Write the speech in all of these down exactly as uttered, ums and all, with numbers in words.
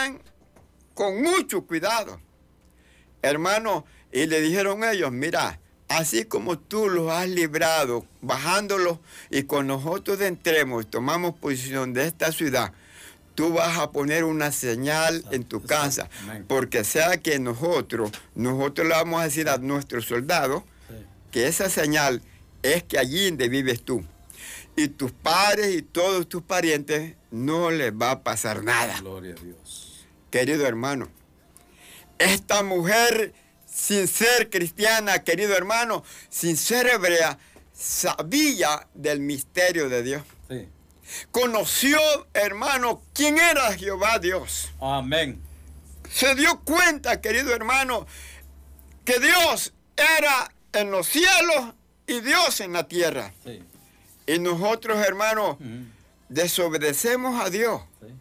vayan con mucho cuidado. Hermano, y le dijeron ellos, mira, así como tú los has librado, bajándolos, y con nosotros entremos y tomamos posición de esta ciudad, tú vas a poner una señal en tu casa, porque sea que nosotros, nosotros le vamos a decir a nuestros soldados que esa señal es que allí donde vives tú. Y tus padres y todos tus parientes no les va a pasar nada. Gloria a Dios. Querido hermano, esta mujer, sin ser cristiana, querido hermano, sin ser hebrea, sabía del misterio de Dios. Sí. Conoció, hermano, quién era Jehová Dios. Amén. Se dio cuenta, querido hermano, que Dios era en los cielos y Dios en la tierra. Sí. Y nosotros, hermanos, Uh-huh. desobedecemos a Dios. Sí.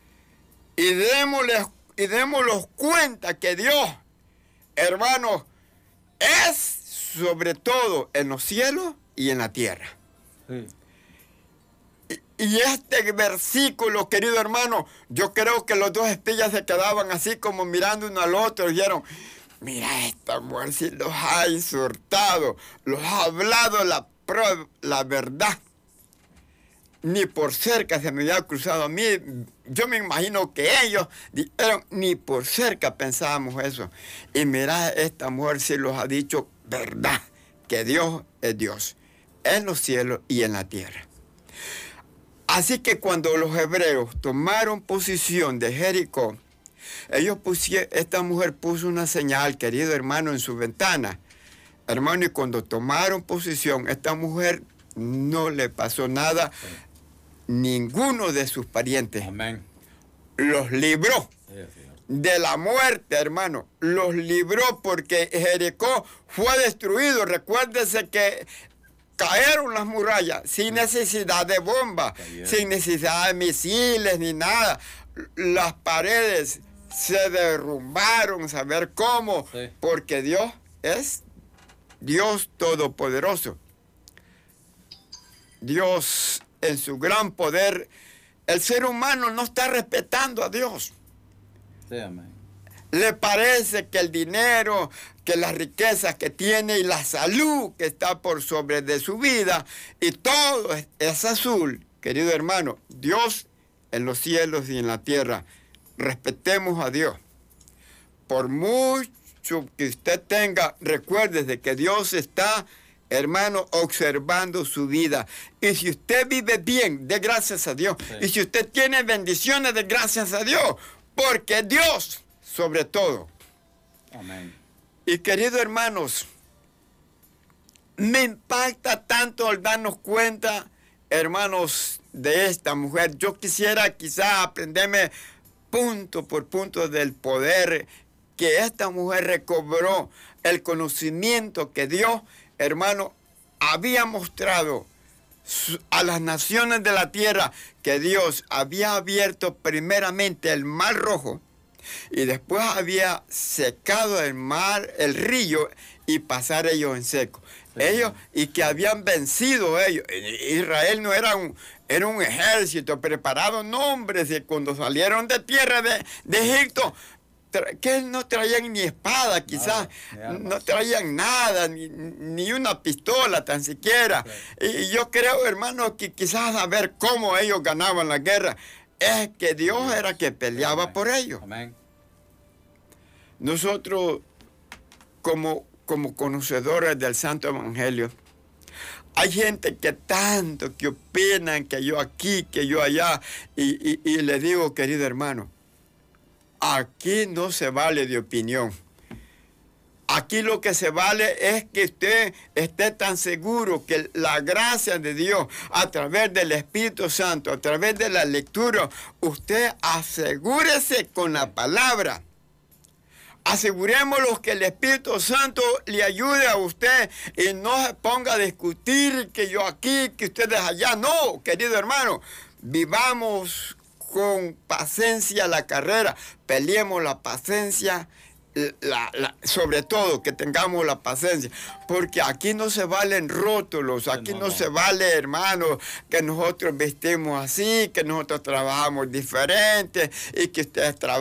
Y démosle, y démosles cuenta que Dios, hermanos, es sobre todo en los cielos y en la tierra. Sí. Y, y este versículo, querido hermano, yo creo que los dos espías se quedaban así como mirando uno al otro y dijeron, mira, esta mujer sí los ha insultado, los ha hablado la, la verdad. Ni por cerca se me había cruzado a mí. Yo me imagino que ellos dijeron, ni por cerca pensábamos eso. Y mira, esta mujer sí los ha dicho verdad, que Dios es Dios, en los cielos y en la tierra. Así que cuando los hebreos tomaron posición de Jericó, ellos pusieron, esta mujer puso una señal, querido hermano, en su ventana. Hermano, y cuando tomaron posición, esta mujer no le pasó nada. Sí. Ninguno de sus parientes. Amén. Los libró Sí, de la muerte, hermano. Los libró porque Jericó fue destruido. Recuérdese que cayeron las murallas sin necesidad de bombas, sin necesidad de misiles ni nada. Las paredes se derrumbaron, saber cómo, sí. Porque Dios es Dios todopoderoso. Dios en su gran poder, el ser humano no está respetando a Dios. Sí, amén. Le parece que el dinero, que las riquezas que tiene y la salud que está por sobre de su vida y todo es, es azul. Querido hermano, Dios en los cielos y en la tierra, respetemos a Dios. Por mucho que usted tenga, recuérdese que Dios está, hermano, observando su vida. Y si usted vive bien, dé gracias a Dios. Sí. Y si usted tiene bendiciones, dé gracias a Dios. Porque Dios, sobre todo. Amén. Y queridos hermanos, me impacta tanto al darnos cuenta, hermanos, de esta mujer. Yo quisiera quizá aprenderme punto por punto del poder que esta mujer recobró, el conocimiento que Dios, hermano, había mostrado a las naciones de la tierra, que Dios había abierto primeramente el mar Rojo y después había secado el mar, el río, y pasar ellos en seco. Sí. Ellos, y que habían vencido ellos. Israel no era un, era un ejército preparado, no, hombres, y cuando salieron de tierra de, de Egipto, que no traían ni espada, quizás, nada, no traían nada, ni, ni una pistola tan siquiera. Sí. Y yo creo, hermano, que quizás a ver cómo ellos ganaban la guerra, es que Dios Amén. Era que peleaba Amén. Por ellos. Amén. Nosotros, como, como conocedores del Santo Evangelio, hay gente que tanto que opinan, que yo aquí, que yo allá, y, y, y le digo, querido hermano, aquí no se vale de opinión. Aquí lo que se vale es que usted esté tan seguro que la gracia de Dios, a través del Espíritu Santo, a través de la lectura, usted asegúrese con la palabra. Asegurémonos que el Espíritu Santo le ayude a usted y no se ponga a discutir que yo aquí, que ustedes allá. No, querido hermano, vivamos con paciencia la carrera, peleemos la paciencia, la, la, sobre todo que tengamos la paciencia, porque aquí no se valen rótulos, aquí no, no, no se vale, hermano, que nosotros vestimos así, que nosotros trabajamos diferente y que ustedes trabajan